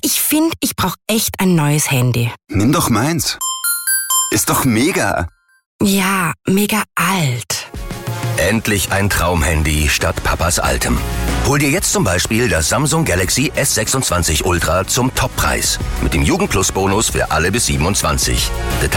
Ich finde, ich brauche echt ein neues Handy. Nimm doch meins. Ist doch mega. Ja, mega alt. Endlich ein Traumhandy statt Papas altem. Hol dir jetzt zum Beispiel das Samsung Galaxy S26 Ultra zum Toppreis. Mit dem Jugendplus-Bonus für alle bis 27.